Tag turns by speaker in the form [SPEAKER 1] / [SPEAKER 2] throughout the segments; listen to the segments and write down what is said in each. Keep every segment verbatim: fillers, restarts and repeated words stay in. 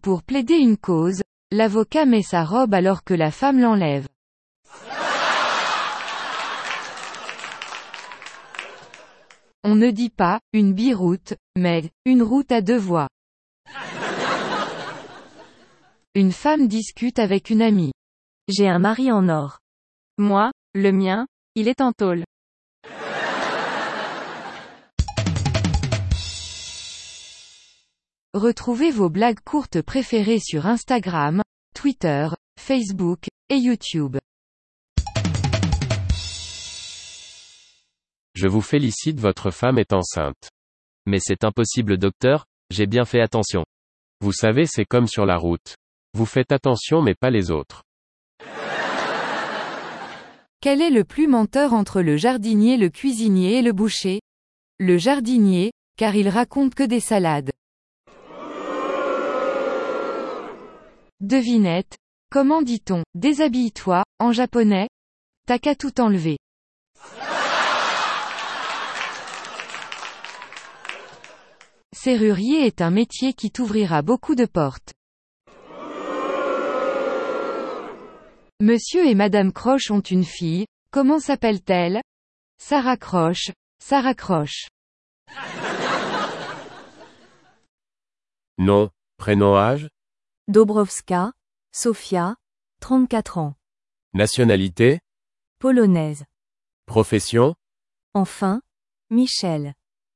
[SPEAKER 1] Pour plaider une cause, l'avocat met sa robe alors que la femme l'enlève. On ne dit pas « une biroute », mais « une route à deux voies ». Une femme discute avec une amie.
[SPEAKER 2] J'ai un mari en or. Moi, le mien, il est en tôle.
[SPEAKER 1] Retrouvez vos blagues courtes préférées sur Instagram, Twitter, Facebook, et YouTube.
[SPEAKER 3] Je vous félicite, votre femme est enceinte.
[SPEAKER 4] Mais c'est impossible docteur, j'ai bien fait attention.
[SPEAKER 3] Vous savez, c'est comme sur la route. Vous faites attention mais pas les autres.
[SPEAKER 1] Quel est le plus menteur entre le jardinier, le cuisinier et le boucher? Le jardinier, car il raconte que des salades. Devinette. Comment dit-on « déshabille-toi » en japonais? T'as qu'à tout enlever. Serrurier est un métier qui t'ouvrira beaucoup de portes. Monsieur et Madame Croche ont une fille, comment s'appelle-t-elle? Sarah Croche, Sarah Croche.
[SPEAKER 3] Nom, prénom, âge?
[SPEAKER 2] Dobrowska, Sofia, trente-quatre ans.
[SPEAKER 3] Nationalité?
[SPEAKER 2] Polonaise.
[SPEAKER 3] Profession?
[SPEAKER 2] Enfin, Michel.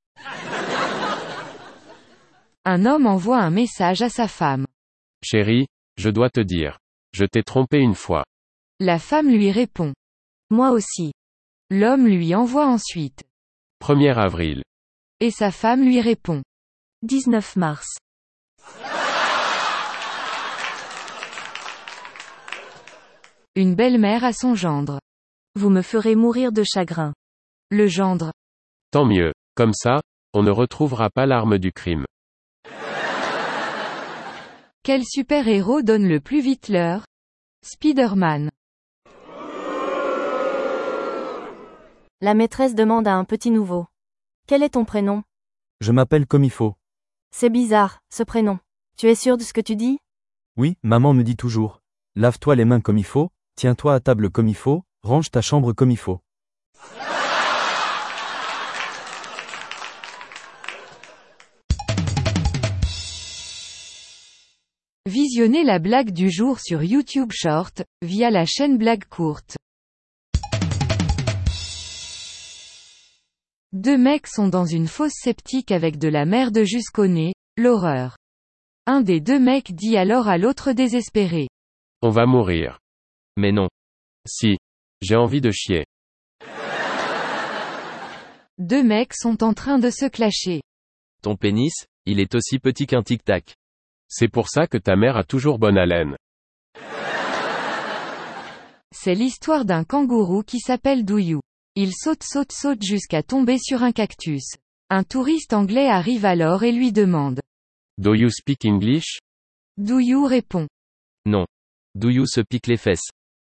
[SPEAKER 1] Un homme envoie un message à sa femme.
[SPEAKER 3] Chérie, je dois te dire. Je t'ai trompé une fois.
[SPEAKER 1] La femme lui répond.
[SPEAKER 2] Moi aussi.
[SPEAKER 1] L'homme lui envoie ensuite.
[SPEAKER 3] premier avril.
[SPEAKER 1] Et sa femme lui répond.
[SPEAKER 2] dix-neuf mars.
[SPEAKER 1] Une belle-mère à son gendre.
[SPEAKER 2] Vous me ferez mourir de chagrin.
[SPEAKER 1] Le gendre.
[SPEAKER 3] Tant mieux. Comme ça, on ne retrouvera pas l'arme du crime.
[SPEAKER 1] Quel super-héros donne le plus vite l'heure? Spider-Man.
[SPEAKER 2] La maîtresse demande à un petit nouveau. Quel est ton prénom?
[SPEAKER 5] Je m'appelle comme il faut.
[SPEAKER 2] C'est bizarre, ce prénom. Tu es sûr de ce que tu dis?
[SPEAKER 5] Oui, maman me dit toujours. Lave-toi les mains comme il faut, tiens-toi à table comme il faut, range ta chambre comme il faut.
[SPEAKER 1] Visionnez la blague du jour sur YouTube Short, via la chaîne Blague Courte. Deux mecs sont dans une fosse septique avec de la merde jusqu'au nez, l'horreur. Un des deux mecs dit alors à l'autre désespéré.
[SPEAKER 3] On va mourir.
[SPEAKER 4] Mais non.
[SPEAKER 3] Si. J'ai envie de chier.
[SPEAKER 1] Deux mecs sont en train de se clasher.
[SPEAKER 4] Ton pénis, il est aussi petit qu'un tic-tac.
[SPEAKER 3] C'est pour ça que ta mère a toujours bonne haleine.
[SPEAKER 1] C'est l'histoire d'un kangourou qui s'appelle Douyou. Il saute saute saute jusqu'à tomber sur un cactus. Un touriste anglais arrive alors et lui demande.
[SPEAKER 3] Do you speak English?
[SPEAKER 1] Douyou répond.
[SPEAKER 4] Non. Douyou se pique les fesses.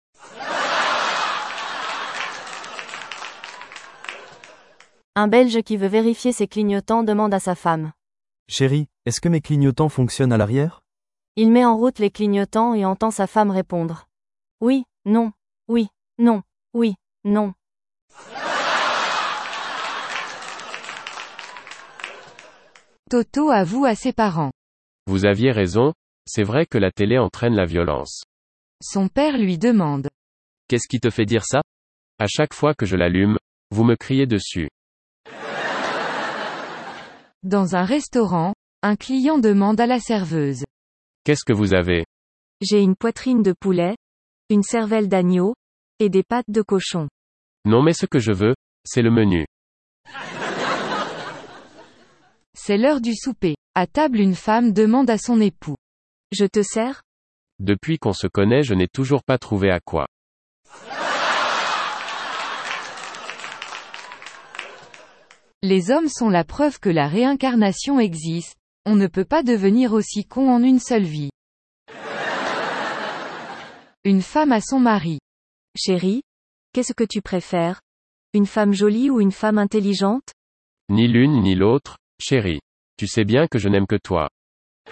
[SPEAKER 2] Un Belge qui veut vérifier ses clignotants demande à sa femme.
[SPEAKER 5] Chérie, est-ce que mes clignotants fonctionnent à l'arrière?
[SPEAKER 2] Il met en route les clignotants et entend sa femme répondre. Oui, non, oui, non, oui, non.
[SPEAKER 1] Toto avoue à ses parents.
[SPEAKER 3] Vous aviez raison, c'est vrai que la télé entraîne la violence.
[SPEAKER 1] Son père lui demande.
[SPEAKER 4] Qu'est-ce qui te fait dire ça?
[SPEAKER 3] À chaque fois que je l'allume, vous me criez dessus.
[SPEAKER 1] Dans un restaurant, un client demande à la serveuse.
[SPEAKER 3] Qu'est-ce que vous avez?
[SPEAKER 2] J'ai une poitrine de poulet, une cervelle d'agneau, et des pattes de cochon.
[SPEAKER 3] Non mais ce que je veux, c'est le menu.
[SPEAKER 1] C'est l'heure du souper. À table, une femme demande à son époux.
[SPEAKER 2] Je te sers?
[SPEAKER 3] Depuis qu'on se connaît, je n'ai toujours pas trouvé à quoi.
[SPEAKER 1] Les hommes sont la preuve que la réincarnation existe, on ne peut pas devenir aussi con en une seule vie. Une femme à son mari.
[SPEAKER 2] Chérie, qu'est-ce que tu préfères? Une femme jolie ou une femme intelligente?
[SPEAKER 3] Ni l'une ni l'autre, chérie. Tu sais bien que je n'aime que toi.